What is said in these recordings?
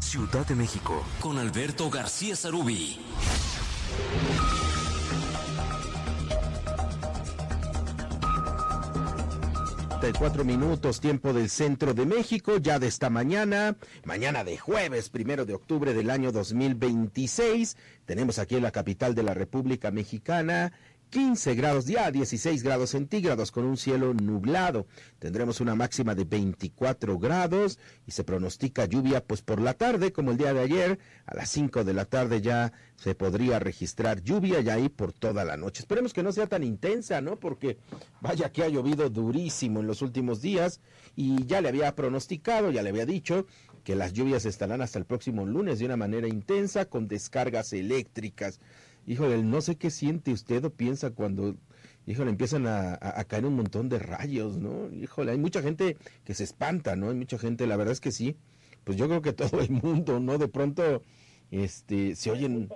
Ciudad de México, con Alberto García Sarubí. 4 minutos, tiempo del centro de México, ya de esta mañana de jueves, 1 de octubre del año 2026, tenemos aquí en la capital de la República Mexicana 15 grados, ya 16 grados centígrados con un cielo nublado. Tendremos una máxima de 24 grados y se pronostica lluvia pues por la tarde, como el día de ayer, a las 5 de la tarde ya se podría registrar lluvia y ahí por toda la noche. Esperemos que no sea tan intensa, ¿no? Porque vaya que ha llovido durísimo en los últimos días y ya le había pronosticado, ya le había dicho que las lluvias estarán hasta el próximo lunes de una manera intensa con descargas eléctricas. Híjole, no sé qué siente usted o piensa cuando, híjole, empiezan a caer un montón de rayos, ¿no? Híjole, hay mucha gente que se espanta, ¿no? Hay mucha gente, la verdad es que sí, pues yo creo que todo el mundo, ¿no? De pronto, se oyen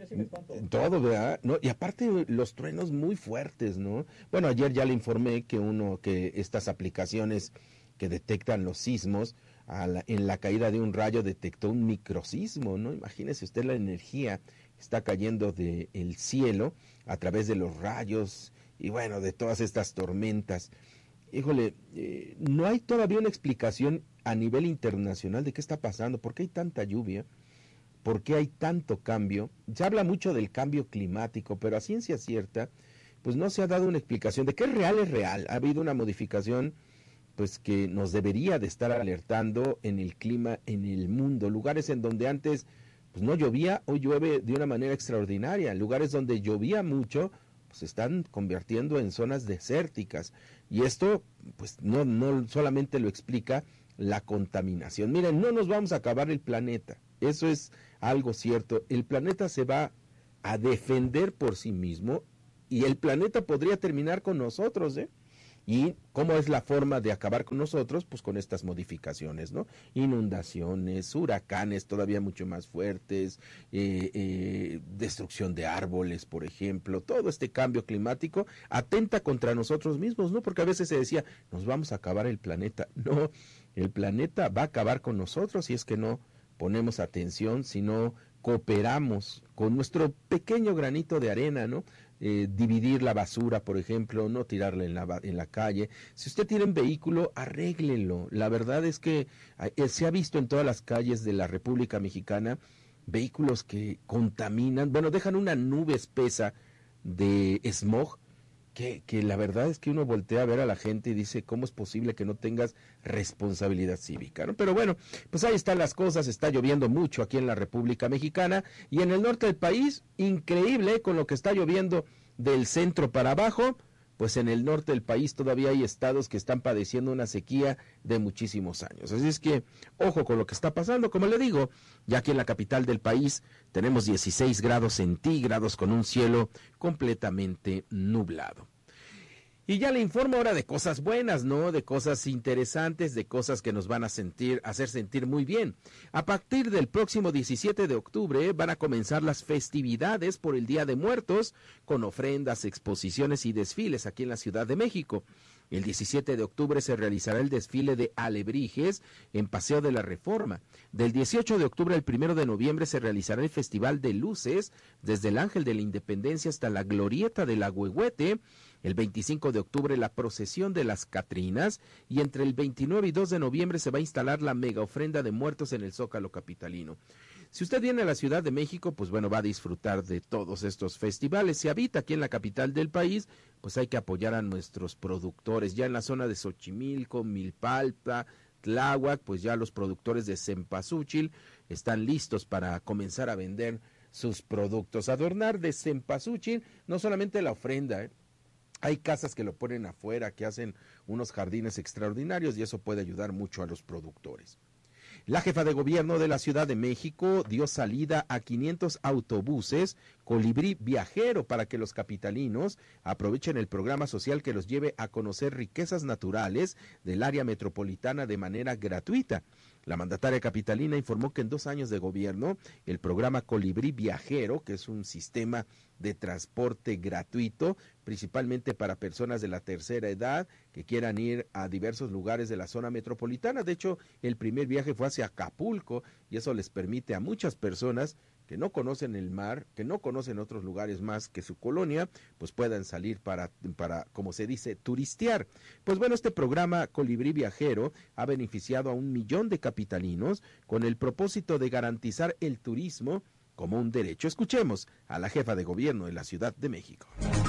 todo, ¿verdad? ¿No? Y aparte los truenos muy fuertes, ¿no? Bueno, ayer ya le informé que estas aplicaciones que detectan los sismos, en la caída de un rayo detectó un microsismo, ¿no? Imagínese usted la energía está cayendo del cielo a través de los rayos y bueno, de todas estas tormentas. Híjole, no hay todavía una explicación a nivel internacional de qué está pasando, por qué hay tanta lluvia, por qué hay tanto cambio. Se habla mucho del cambio climático, pero a ciencia cierta, pues no se ha dado una explicación de qué es real. Ha habido una modificación pues que nos debería de estar alertando en el clima en el mundo, lugares en donde antes pues no llovía, hoy llueve de una manera extraordinaria. Lugares donde llovía mucho, pues se están convirtiendo en zonas desérticas. Y esto, pues no solamente lo explica la contaminación. Miren, no nos vamos a acabar el planeta. Eso es algo cierto. El planeta se va a defender por sí mismo y el planeta podría terminar con nosotros, ¿eh? ¿Y cómo es la forma de acabar con nosotros? Pues con estas modificaciones, ¿no? Inundaciones, huracanes todavía mucho más fuertes, destrucción de árboles, por ejemplo. Todo este cambio climático atenta contra nosotros mismos, ¿no? Porque a veces se decía, nos vamos a acabar el planeta. No, el planeta va a acabar con nosotros si es que no ponemos atención, si no cooperamos con nuestro pequeño granito de arena, ¿no? Dividir la basura, por ejemplo, no tirarla en la calle. Si usted tiene un vehículo, arréglelo. La verdad es que se ha visto en todas las calles de la República Mexicana vehículos que contaminan, bueno, dejan una nube espesa de smog que la verdad es que uno voltea a ver a la gente y dice, ¿cómo es posible que no tengas responsabilidad cívica, ¿no? Pero bueno, pues ahí están las cosas, está lloviendo mucho aquí en la República Mexicana y en el norte del país, increíble, con lo que está lloviendo del centro para abajo, pues en el norte del país todavía hay estados que están padeciendo una sequía de muchísimos años. Así es que, ojo con lo que está pasando, como le digo, ya aquí en la capital del país tenemos 16 grados centígrados con un cielo completamente nublado. Y ya le informo ahora de cosas buenas, ¿no? De cosas interesantes, de cosas que nos van a hacer sentir muy bien. A partir del próximo 17 de octubre van a comenzar las festividades por el Día de Muertos, con ofrendas, exposiciones y desfiles aquí en la Ciudad de México. El 17 de octubre se realizará el desfile de alebrijes en Paseo de la Reforma. Del 18 de octubre al 1 de noviembre se realizará el Festival de Luces, desde el Ángel de la Independencia hasta la Glorieta del Agüehuete. El 25 de octubre la procesión de las Catrinas y entre el 29 y 2 de noviembre se va a instalar la mega ofrenda de muertos en el Zócalo capitalino. Si usted viene a la Ciudad de México, pues bueno, va a disfrutar de todos estos festivales. Si habita aquí en la capital del país, pues hay que apoyar a nuestros productores. Ya en la zona de Xochimilco, Milpalta, Tláhuac, pues ya los productores de Cempasúchil están listos para comenzar a vender sus productos. Adornar de Cempasúchil no solamente la ofrenda, hay casas que lo ponen afuera, que hacen unos jardines extraordinarios y eso puede ayudar mucho a los productores. La jefa de gobierno de la Ciudad de México dio salida a 500 autobuses con Colibrí Viajero para que los capitalinos aprovechen el programa social que los lleve a conocer riquezas naturales del área metropolitana de manera gratuita. La mandataria capitalina informó que en 2 años de gobierno, el programa Colibrí Viajero, que es un sistema de transporte gratuito, principalmente para personas de la tercera edad que quieran ir a diversos lugares de la zona metropolitana. De hecho, el primer viaje fue hacia Acapulco y eso les permite a muchas personas que no conocen el mar, que no conocen otros lugares más que su colonia, pues puedan salir para, como se dice, turistear. Pues bueno, este programa Colibrí Viajero ha beneficiado a 1 millón de capitalinos con el propósito de garantizar el turismo como un derecho. Escuchemos a la jefa de gobierno de la Ciudad de México.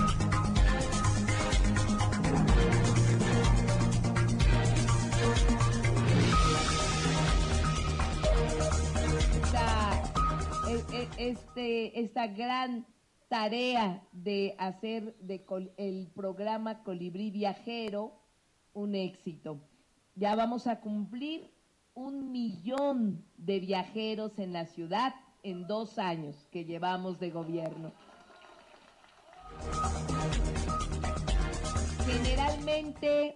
Esta gran tarea de hacer el programa Colibrí Viajero un éxito. Ya vamos a cumplir 1 millón de viajeros en la ciudad en 2 años que llevamos de gobierno. Generalmente,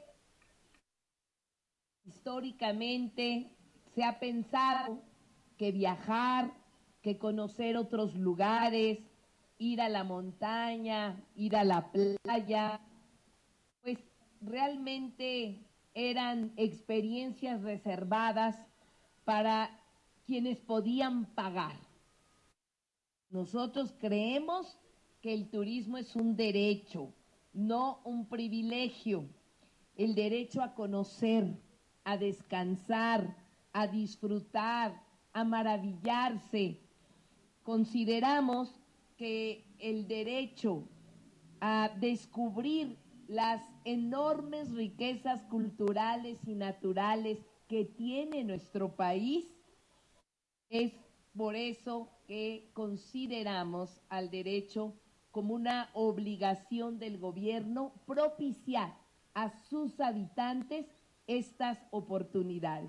históricamente, se ha pensado que viajar, que conocer otros lugares, ir a la montaña, ir a la playa, pues realmente eran experiencias reservadas para quienes podían pagar. Nosotros creemos que el turismo es un derecho, no un privilegio. El derecho a conocer, a descansar, a disfrutar, a maravillarse. Consideramos que el derecho a descubrir las enormes riquezas culturales y naturales que tiene nuestro país, es por eso que consideramos al derecho como una obligación del gobierno propiciar a sus habitantes estas oportunidades.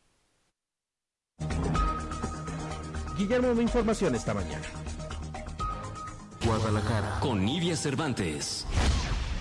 Guillermo, información esta mañana. Guadalajara con Nidia Cervantes.